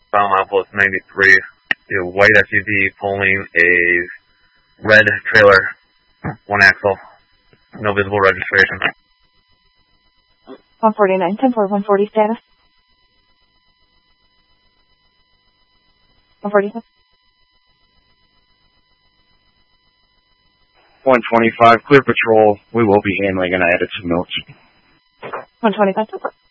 Bound outpost 93. A white SUV pulling a red trailer, one axle, no visible registration. 149, 10-4, 140 status. 147. 125, clear patrol. We will be handling, and I added some notes. 125, 10-4.